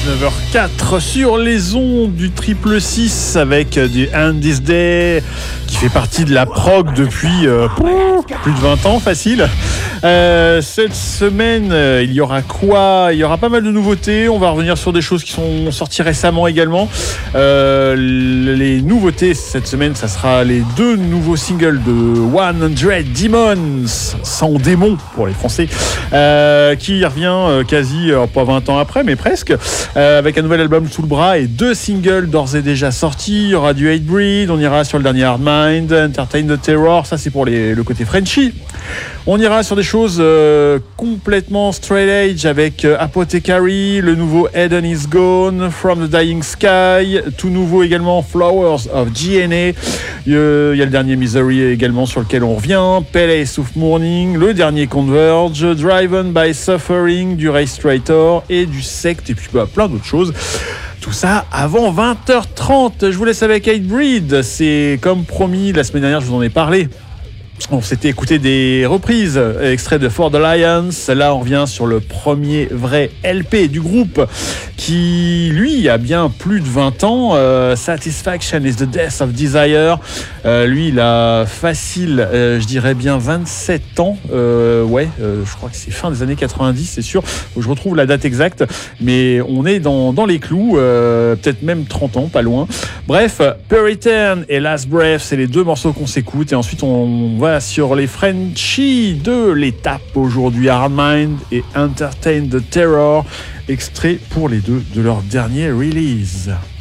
19h04 sur les ondes du 666 avec du And This Day qui fait partie de la prog depuis plus de 20 ans, facile. Cette semaine, il y aura quoi ? Il y aura pas mal de nouveautés. On va revenir sur des choses qui sont sorties récemment également. Les nouveautés cette semaine, ça sera les 2 nouveaux singles de 100 Demons, 100 démons pour les Français, qui revient quasi, pas 20 ans après, mais presque, avec un nouvel album sous le bras et 2 singles d'ores et déjà sortis. Il y aura du Hatebreed, on ira sur le dernier Hard Mind, Entertain the Terror, ça c'est pour le côté Frenchy. On ira sur des choses complètement straight edge avec Apothecary, le nouveau Eden is Gone, From the Dying Sky, tout nouveau également Flowers of GNA. Il y a le dernier Misery également sur lequel on revient, Palace of Mourning, le dernier Converge, Driven by Suffering, du Rastrator et du Sect et puis plein d'autres choses. Tout ça avant 20h30. Je vous laisse avec Hatebreed. C'est comme promis, la semaine dernière je vous en ai parlé. On s'était écouté des reprises, extraits de For the Lions. Là, on revient sur le premier vrai LP du groupe qui, lui, a bien plus de 20 ans. Satisfaction is the Death of Desire. Lui, il a facile, je dirais bien 27 ans. Je crois que c'est fin des années 90, c'est sûr. Faut que je retrouve la date exacte. Mais on est dans les clous, peut-être même 30 ans, pas loin. Bref, Puritan et Last Breath, c'est les 2 morceaux qu'on s'écoute. Et ensuite, on va sur les Frenchies de l'étape aujourd'hui, Hard Mind et Entertain the Terror, extrait pour les 2 de leur dernier release.